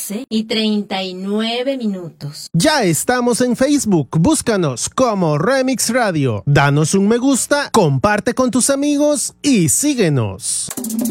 12:39. Ya estamos en Facebook, búscanos como Remix Radio. Danos un me gusta, comparte con tus amigos y síguenos.